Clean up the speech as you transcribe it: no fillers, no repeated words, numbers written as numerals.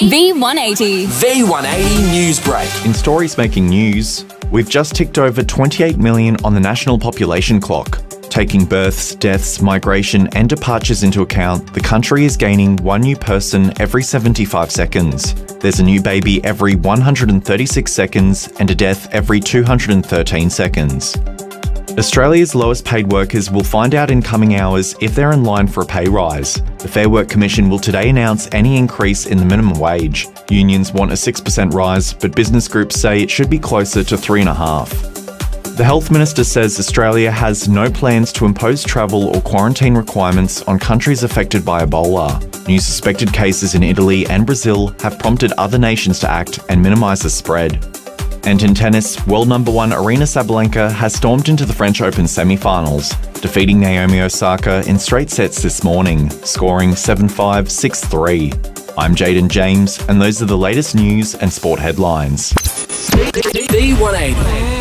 V180. V180 News Break. In stories making news, we've just ticked over 28 million on the national population clock. Taking births, deaths, migration and departures into account, the country is gaining one new person every 75 seconds. There's a new baby every 136 seconds and a death every 213 seconds. Australia's lowest paid workers will find out in coming hours if they're in line for a pay rise. The Fair Work Commission will today announce any increase in the minimum wage. Unions want a 6% rise, but business groups say it should be closer to 3.5%. The Health Minister says Australia has no plans to impose travel or quarantine requirements on countries affected by Ebola. New suspected cases in Italy and Brazil have prompted other nations to act and minimise the spread. And in tennis, world number 1 Aryna Sabalenka has stormed into the French Open semi-finals, defeating Naomi Osaka in straight sets this morning, scoring 7-5, 6-3. I'm Jaden James, and those are the latest news and sport headlines. V180.